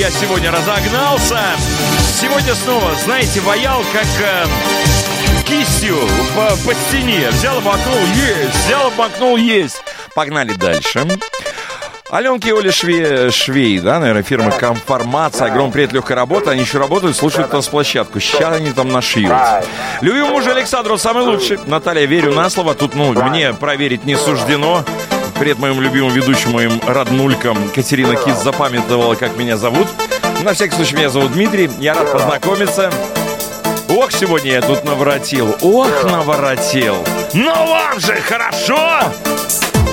я сегодня разогнался. Сегодня снова, знаете, ваял как кистью по стене. Взял, обмакнул, есть. Взял, обмакнул, есть. Погнали дальше. Аленке и Оле Швей, да, наверное, фирма «Конформация». Огромный привет, легкая работа. Они еще работают, слушают танцплощадку. Сейчас они там нашьют. Любимому мужу Александру самый лучший. Наталья, верю на слово. Тут, мне проверить не суждено. Привет моим любимым ведущим, моим роднулькам. Катерина Кис запамятовала, как меня зовут. На всякий случай, меня зовут Дмитрий. Я рад познакомиться. Ох, сегодня я тут наворотил. Ох, наворотил. Но вам же хорошо!